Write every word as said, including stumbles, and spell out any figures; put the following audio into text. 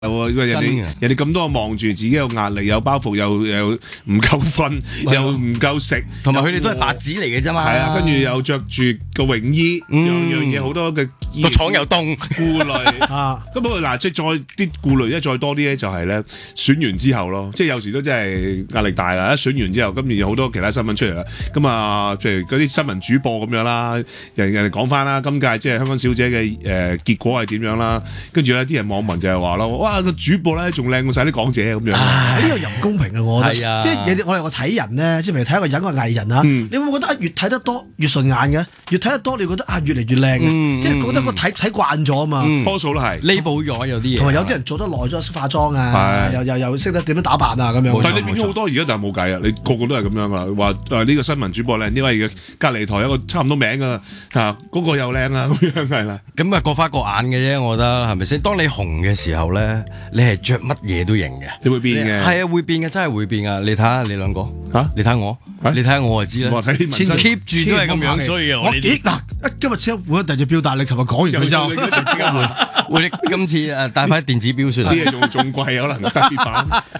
人哋人哋咁多望住，自己有壓力、有包袱，又又唔夠瞓，又唔夠食， 同埋佢哋都係白紙嚟嘅啫嘛。 係啊，跟住又着住個泳衣，樣樣嘢好多嘅個廠又凍， 顧慮啊。咁不過嗱，即係再啲顧慮咧，再多啲咧，就係咧選完之後咯，即係有時都真係壓力大啦。一選完之後，跟住有好多其他新聞出嚟啦。咁啊，譬如嗰啲新聞主播咁樣啦，人人哋講翻啦，今屆即係香港小姐嘅誒結果係點樣啦？跟住咧，啲人網民就係話咯，哇個主播咧仲靚過晒啲港姐咁樣。 呢個又唔公平啊！我覺得， 啊、 即係我哋我睇人咧，即係譬如睇一個人個藝人啊，嗯、你會唔會覺得越睇得多越順眼嘅？越睇得多，你覺得啊越嚟越靚嘅，嗯、即係覺得個睇睇慣咗啊嘛。 嗯、多數都係彌補咗有啲嘢， 同埋有啲人做得耐咗識化妝啊，又又又識得點樣打扮啊咁樣。 但係你變咗好多而家，但係冇計啊！你個個都係咁樣噶啦，話誒呢個新聞主播靚，呢位嘅隔離台有個差唔多名噶啊，嗰、那個又靚啊咁樣係啦。 咁啊各花各眼嘅啫，我覺得係咪先？當你紅嘅時候咧，你係着乜嘢都型嘅， 你會變嘅。 係啊，會變嘅，真係會變噶。你睇下你兩個嚇，你睇我，你睇下我就知啦。 前 keep 住都係咁樣，所以我咦嗱，今日先換咗第二隻表帶，你琴日講完佢之後， 會今次誒帶翻電子表算啦。 啲嘢仲仲貴，可能特別版。